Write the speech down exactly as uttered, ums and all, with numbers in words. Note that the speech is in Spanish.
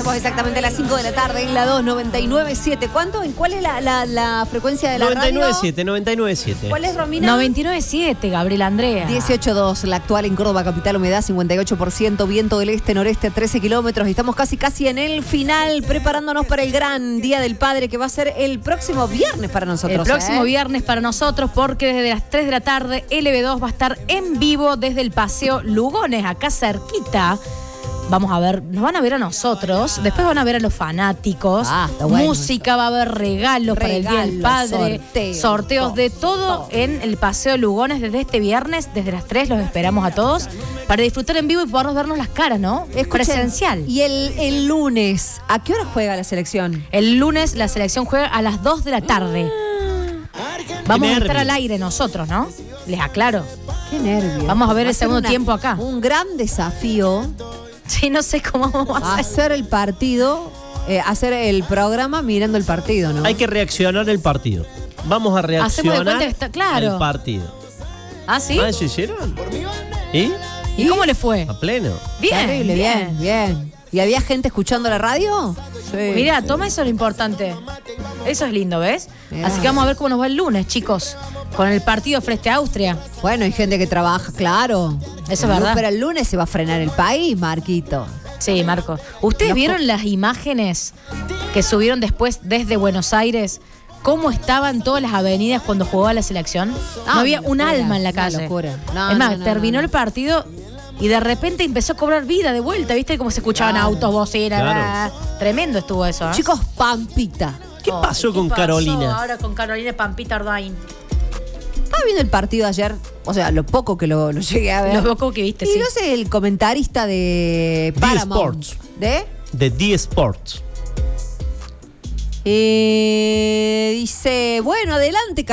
Arrancamos exactamente a las cinco de la tarde en la dos noventa y nueve punto siete. ¿Cuánto? ¿En cuál es la, la, la frecuencia de la noventa y nueve radio? punto siete, noventa y nueve punto siete. ¿Cuál es, Romina? noventa y nueve punto siete, Gabriel Andrea. dieciocho punto dos, la actual en Córdoba, capital, humedad cincuenta y ocho por ciento, viento del este-noreste a trece kilómetros. Y estamos casi casi en el final, preparándonos para el gran Día del Padre, que va a ser el próximo viernes para nosotros. El próximo ¿eh? viernes para nosotros, porque desde las tres de la tarde L B dos va a estar en vivo desde el Paseo Lugones, acá cerquita. Vamos a ver, nos van a ver a nosotros, después van a ver a los fanáticos, Ah, está bueno música, eso. va a haber regalos, para el Día del Regalos, Padre, sorteos, sorteos de todo, todo, todo. en el Paseo Lugones desde este viernes, desde las tres los esperamos a todos para disfrutar en vivo y podernos vernos las caras, ¿no? Escuchen, Presencial. Y el, el lunes, ¿a qué hora juega la selección? El lunes la selección juega a las dos de la tarde. Vamos a estar nervios. al aire nosotros, ¿no? Les aclaro. Qué nervios. Vamos a ver Va el ser segundo una- tiempo acá. Un gran desafío Sí, no sé cómo vamos a hacer. hacer el partido, eh, hacer el programa mirando el partido, ¿no? Hay que reaccionar el partido. Vamos a Hacemos de reaccionar cuenta que está- claro. el partido. ¿Ah, sí? ¿Ah, eso hicieron? ¿Y? ¿Y cómo le fue? A pleno. Bien, Terrible, bien, bien. ¿Y había gente escuchando la radio? Sí. Mira, toma eso lo importante. Eso es lindo, ¿ves? Mirá. Así que vamos a ver cómo nos va el lunes, chicos. Con el partido frente a Austria. Bueno, hay gente que trabaja, claro. Eso es El lunes- verdad. Pero el lunes se va a frenar el país, Marquito. Sí, Marco. ¿Ustedes Los vieron las imágenes que subieron después desde Buenos Aires? ¿Cómo estaban todas las avenidas cuando jugaba la selección? Ah, No había una un locura, alma en la una calle. locura. No, es más, no, no, terminó no, no. el partido y de repente empezó a cobrar vida de vuelta. ¿Viste cómo se escuchaban Claro. autos, bocinas? Claro. Tremendo estuvo eso, ¿eh? Chicos, Pampita. ¿Qué Oh, pasó con pasó Carolina? ahora con Carolina Pampita Ardain? Estaba viendo el partido ayer, o sea, lo poco que lo, lo llegué a ver. Lo poco que viste, y sí. no sé, el comentarista de The Paramount. Sports. ¿De? De D Sports. Eh, dice, bueno, adelante,